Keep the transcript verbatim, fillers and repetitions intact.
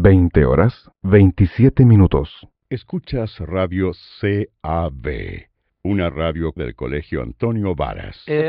veinte horas, veintisiete minutos. Escuchas Radio C A B, una radio del Colegio Antonio Varas.